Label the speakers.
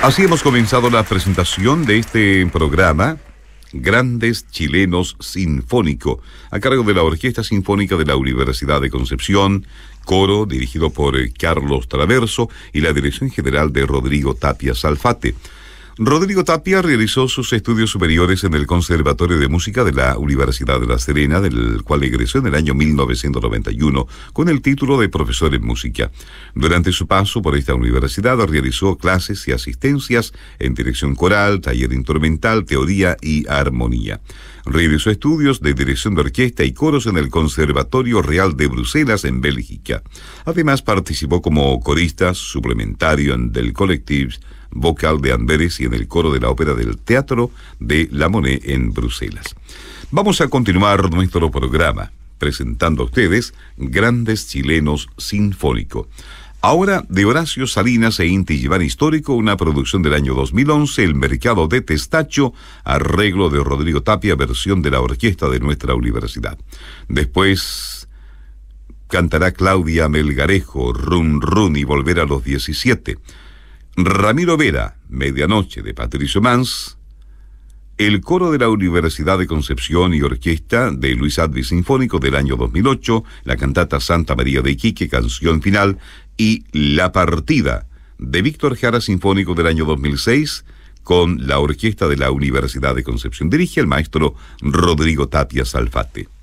Speaker 1: Así hemos comenzado la presentación de este programa, Grandes Chilenos Sinfónico, a cargo de la Orquesta Sinfónica de la Universidad de Concepción, coro dirigido por Carlos Traverso y la dirección general de Rodrigo Tapia Salfate. Rodrigo Tapia realizó sus estudios superiores en el Conservatorio de Música de la Universidad de La Serena, del cual egresó en el año 1991 con el título de profesor en música. Durante su paso por esta universidad realizó clases y asistencias en dirección coral, taller instrumental, teoría y armonía. Realizó estudios de dirección de orquesta y coros en el Conservatorio Real de Bruselas, en Bélgica. Además participó como corista suplementario en del Collectif Vocal de Amberes y en el coro de la ópera del Teatro de la Monnaie en Bruselas. Vamos a continuar nuestro programa presentando a ustedes Grandes Chilenos Sinfónico. Ahora, de Horacio Salinas e Inti Giván Histórico, una producción del año 2011, El Mercado de Testacho, arreglo de Rodrigo Tapia, versión de la orquesta de nuestra universidad. Después cantará Claudia Melgarejo, Run Run y Volver a los 17. Ramiro Vera, Medianoche de Patricio Mans, el coro de la Universidad de Concepción y orquesta de Luis Advi Sinfónico del año 2008, la cantata Santa María de Iquique, canción final, y La Partida de Víctor Jara Sinfónico del año 2006, con la orquesta de la Universidad de Concepción. Dirige el maestro Rodrigo Tapia Salfate.